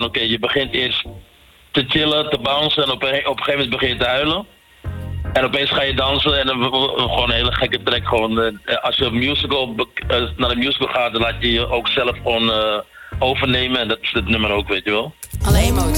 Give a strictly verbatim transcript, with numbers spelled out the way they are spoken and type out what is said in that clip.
oké, je begint eerst te chillen, te bouncen en op een, op een gegeven moment begin je te huilen. En opeens ga je dansen en dan gewoon een hele gekke track. Gewoon, uh, als je een musical, uh, naar een musical gaat, dan laat je je ook zelf gewoon uh, overnemen. En dat is het nummer ook, weet je wel. Alle emoties.